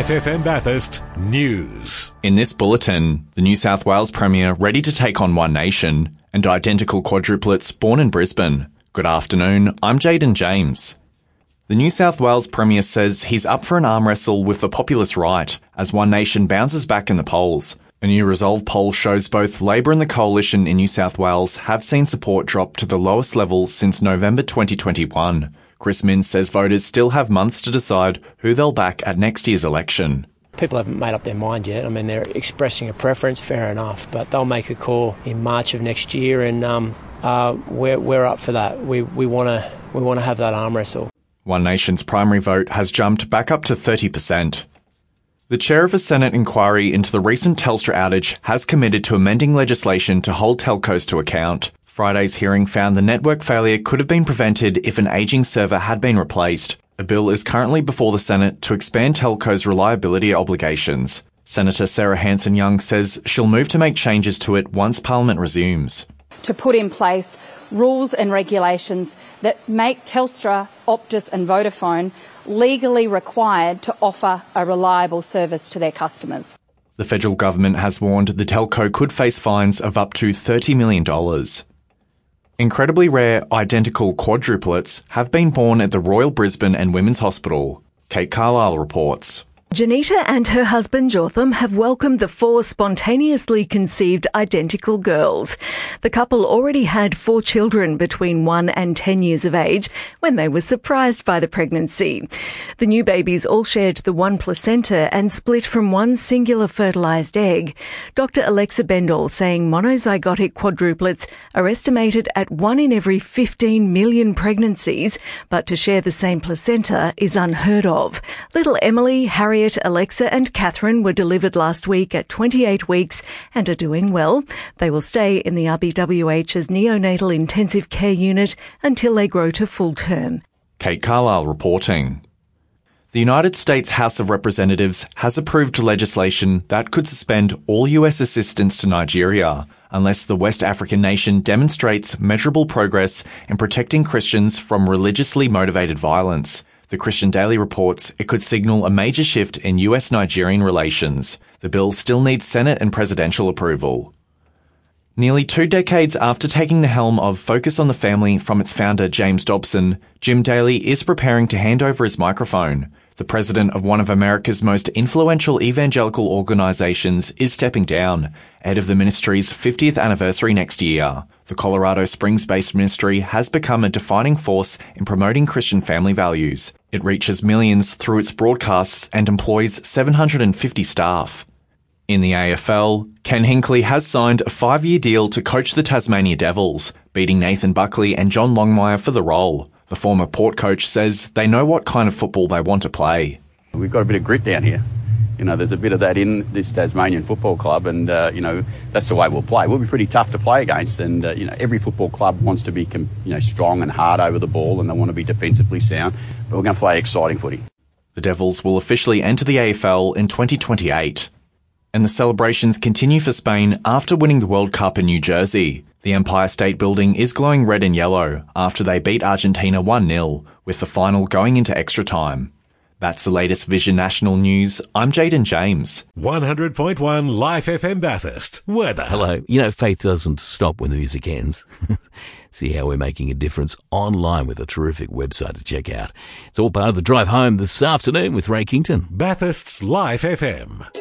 Life FM Bathurst News. In this bulletin, the New South Wales Premier ready to take on One Nation and identical quadruplets born in Brisbane. Good afternoon, I'm Jaden James. The New South Wales Premier says he's up for an arm wrestle with the populist right as One Nation bounces back in the polls. A new Resolve poll shows both Labor and the Coalition in New South Wales have seen support drop to the lowest level since November 2021. Chris Minns says voters still have months to decide who they'll back at next year's election. People haven't made up their mind yet. I mean, they're expressing a preference, fair enough, but they'll make a call in March of next year, and we're up for that. We want to have that arm wrestle. One Nation's primary vote has jumped back up to 30%. The chair of a Senate inquiry into the recent Telstra outage has committed to amending legislation to hold telcos to account. Friday's hearing found the network failure could have been prevented if an ageing server had been replaced. A bill is currently before the Senate to expand telcos' reliability obligations. Senator Sarah Hanson-Young says she'll move to make changes to it once Parliament resumes. To put in place rules and regulations that make Telstra, Optus and Vodafone legally required to offer a reliable service to their customers. The federal government has warned the telco could face fines of up to $30 million. Incredibly rare identical quadruplets have been born at the Royal Brisbane and Women's Hospital. Kate Carlisle reports. Janita and her husband Jotham have welcomed the 4 spontaneously conceived identical girls. The couple already had 4 children between 1 and 10 years of age when they were surprised by the pregnancy. The new babies all shared the one placenta and split from one singular fertilised egg. Dr. Alexa Bendall saying monozygotic quadruplets are estimated at 1 in every 15 million pregnancies, but to share the same placenta is unheard of. Little Emily, Harriet, Alexa and Catherine were delivered last week at 28 weeks and are doing well. They will stay in the RBWH's neonatal intensive care unit until they grow to full term. Kate Carlisle reporting. The United States House of Representatives has approved legislation that could suspend all US assistance to Nigeria unless the West African nation demonstrates measurable progress in protecting Christians from religiously motivated violence. The Christian Daily reports it could signal a major shift in US-Nigerian relations. The bill still needs Senate and presidential approval. Nearly 2 decades after taking the helm of Focus on the Family from its founder James Dobson, Jim Daly is preparing to hand over his microphone. The president of one of America's most influential evangelical organizations is stepping down ahead of the ministry's 50th anniversary next year. The Colorado Springs-based ministry has become a defining force in promoting Christian family values. It reaches millions through its broadcasts and employs 750 staff. In the AFL, Ken Hinkley has signed a 5-year deal to coach the Tasmania Devils, beating Nathan Buckley and John Longmire for the role. The former Port coach says they know what kind of football they want to play. We've got a bit of grit down here. There's a bit of that in this Tasmanian Football Club, and, that's the way we'll play. We'll be pretty tough to play against, and, every football club wants to be, strong and hard over the ball, and they want to be defensively sound, but we're going to play exciting footy. The Devils will officially enter the AFL in 2028. And the celebrations continue for Spain after winning the World Cup in New Jersey. The Empire State Building is glowing red and yellow after they beat Argentina 1-0, with the final going into extra time. That's the latest Vision National News. I'm Jaden James. 100.1 Life FM Bathurst. Weather. Hello. Faith doesn't stop when the music ends. See how we're making a difference online with a terrific website to check out. It's all part of the drive home this afternoon with Ray Kington. Bathurst's Life FM.